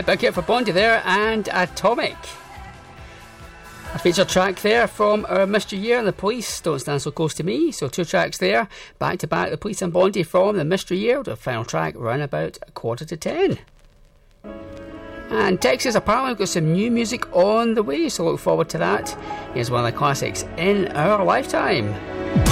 big hit for Bondi there, and Atomic. A feature track there from our Mystery Year and the Police, Don't Stand So Close to Me. So 2 tracks there, back to back, the Police and Bondi from the Mystery Year. The final track round about 9:45. And Texas apparently got some new music on the way, so look forward to that. Here's one of the classics in our lifetime.